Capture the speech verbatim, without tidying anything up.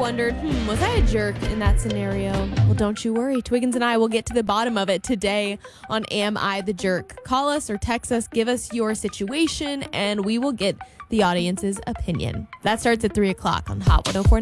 wondered, hmm, was I a jerk in that scenario? Well, don't you worry. Twiggins and I will get to the bottom of it today on Am I the Jerk? Call us or text us, give us your situation, and we will get the audience's opinion. That starts at three o'clock on Hot one oh four point nine.